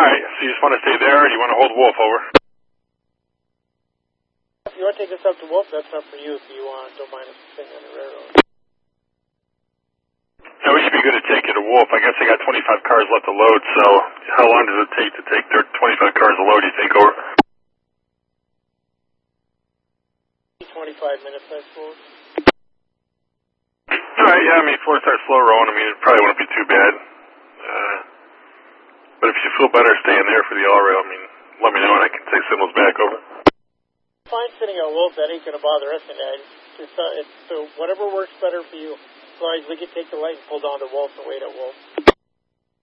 Alright, so you just want to stay there, or do you want to hold Wolf over? If you want to take this up to Wolf, that's up for you if you don't mind us sitting on the railroad. Yeah, we should be good at taking to Wolf. I guess they got 25 cars left to load, so how long does it take to take their 25 cars to load, do you think, over? 25 minutes, I suppose. Alright, yeah, I mean, before it starts slow rolling, I mean, it probably won't be too bad. But if you feel better staying there for the L-rail, I mean, let me know and I can take signals back, over. Fine sitting on Wolf, that ain't going to bother us, and so whatever works better for you. As long as we can take the light and pull down to Wolf and wait at Wolf.